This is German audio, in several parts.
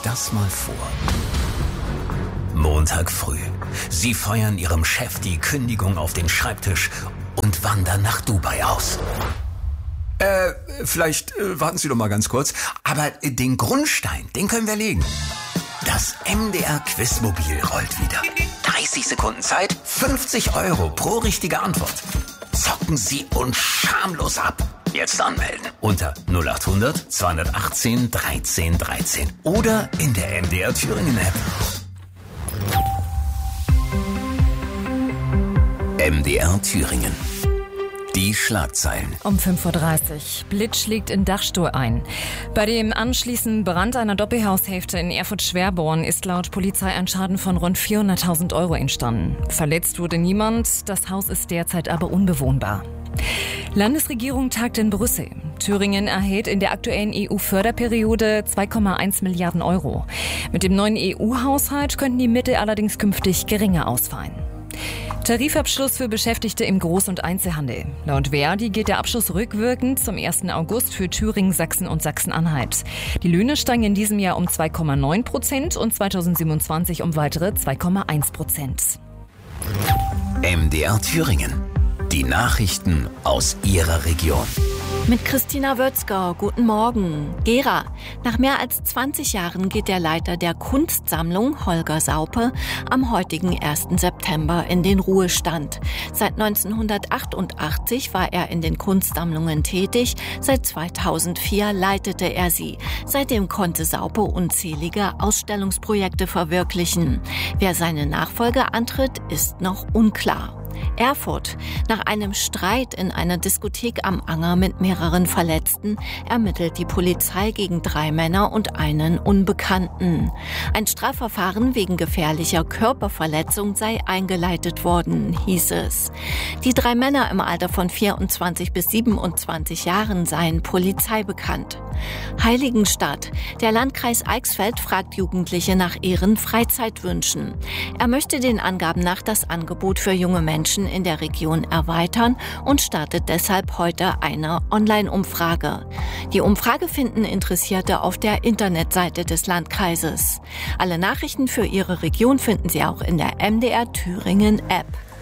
das mal vor. Montag früh. Sie feuern Ihrem Chef die Kündigung auf den Schreibtisch und wandern nach Dubai aus. Vielleicht warten Sie doch mal ganz kurz. Aber den Grundstein, den können wir legen. Das MDR Quizmobil rollt wieder. 30 Sekunden Zeit, 50 € pro richtige Antwort. Zocken Sie uns schamlos ab. Jetzt anmelden unter 0800 218 13 13 oder in der MDR Thüringen App. MDR Thüringen. Die Schlagzeilen. Um 5.30 Uhr. Blitz schlägt in Dachstuhl ein. Bei dem anschließenden Brand einer Doppelhaushälfte in Erfurt-Schwerborn ist laut Polizei ein Schaden von rund 400.000 € entstanden. Verletzt wurde niemand, das Haus ist derzeit aber unbewohnbar. Landesregierung tagt in Brüssel. Thüringen erhält in der aktuellen EU-Förderperiode 2,1 Milliarden €. Mit dem neuen EU-Haushalt könnten die Mittel allerdings künftig geringer ausfallen. Tarifabschluss für Beschäftigte im Groß- und Einzelhandel. Laut Verdi gilt der Abschluss rückwirkend zum 1. August für Thüringen, Sachsen und Sachsen-Anhalt. Die Löhne steigen in diesem Jahr um 2,9% und 2027 um weitere 2,1%. MDR Thüringen. Die Nachrichten aus Ihrer Region. Mit Christina Wötzger, guten Morgen. Gera. Nach mehr als 20 Jahren geht der Leiter der Kunstsammlung, Holger Saupe, am heutigen 1. September in den Ruhestand. Seit 1988 war er in den Kunstsammlungen tätig, seit 2004 leitete er sie. Seitdem konnte Saupe unzählige Ausstellungsprojekte verwirklichen. Wer seine Nachfolge antritt, ist noch unklar. Erfurt. Nach einem Streit in einer Diskothek am Anger mit mehreren Verletzten ermittelt die Polizei gegen 3 Männer und einen Unbekannten. Ein Strafverfahren wegen gefährlicher Körperverletzung sei eingeleitet worden, hieß es. Die 3 Männer im Alter von 24 bis 27 Jahren seien Polizei bekannt. Heiligenstadt. Der Landkreis Eichsfeld fragt Jugendliche nach ihren Freizeitwünschen. Er möchte den Angaben nach das Angebot für junge Menschen in der Region erweitern und startet deshalb heute eine Online-Umfrage. Die Umfrage finden Interessierte auf der Internetseite des Landkreises. Alle Nachrichten für Ihre Region finden Sie auch in der MDR Thüringen App.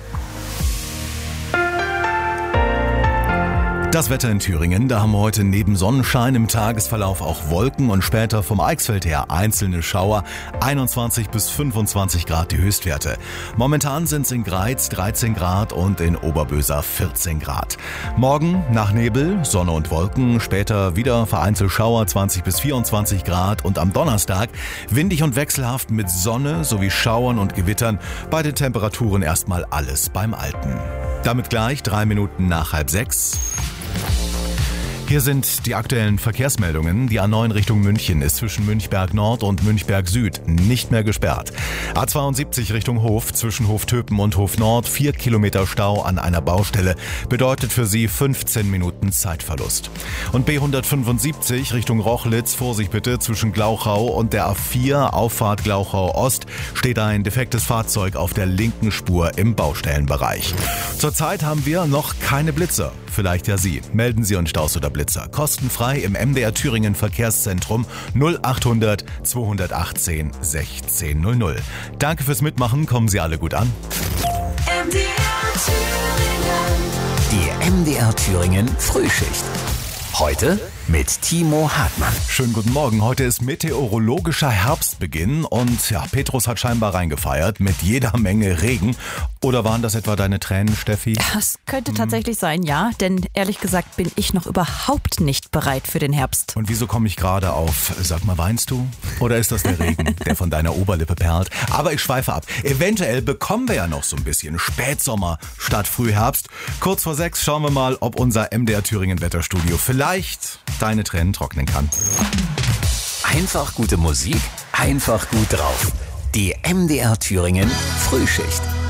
Das Wetter in Thüringen, da haben wir heute neben Sonnenschein im Tagesverlauf auch Wolken und später vom Eichsfeld her einzelne Schauer. 21 bis 25 Grad die Höchstwerte. Momentan sind es in Greiz 13 Grad und in Oberböser 14 Grad. Morgen nach Nebel, Sonne und Wolken, später wieder vereinzelt Schauer 20 bis 24 Grad und am Donnerstag windig und wechselhaft mit Sonne sowie Schauern und Gewittern. Bei den Temperaturen erstmal alles beim Alten. Damit gleich 3 Minuten nach 5:30. Hier sind die aktuellen Verkehrsmeldungen. Die A9 Richtung München ist zwischen Münchberg Nord und Münchberg Süd nicht mehr gesperrt. A72 Richtung Hof zwischen Hoftöpen und Hof Nord 4 Kilometer Stau an einer Baustelle bedeutet für Sie 15 Minuten Zeitverlust. Und B175 Richtung Rochlitz, Vorsicht bitte, zwischen Glauchau und der A4 Auffahrt Glauchau Ost steht ein defektes Fahrzeug auf der linken Spur im Baustellenbereich. Zurzeit haben wir noch keine Blitzer. Vielleicht ja Sie. Melden Sie uns Staus oder Blitzer. Kostenfrei im MDR Thüringen Verkehrszentrum 0800 218 1600. Danke fürs Mitmachen. Kommen Sie alle gut an. Die MDR Thüringen Frühschicht. Heute mit Timo Hartmann. Schönen guten Morgen. Heute ist meteorologischer Herbstbeginn und ja, Petrus hat scheinbar reingefeiert mit jeder Menge Regen. Oder waren das etwa deine Tränen, Steffi? Das könnte tatsächlich sein, ja. Denn ehrlich gesagt bin ich noch überhaupt nicht bereit für den Herbst. Und wieso komme ich gerade auf, sag mal, weinst du? Oder ist das der Regen, der von deiner Oberlippe perlt? Aber ich schweife ab. Eventuell bekommen wir ja noch so ein bisschen Spätsommer statt Frühherbst. Kurz vor 6 schauen wir mal, ob unser MDR Thüringen Wetterstudio vielleicht deine Tränen trocknen kann. Einfach gute Musik, einfach gut drauf. Die MDR Thüringen Frühschicht.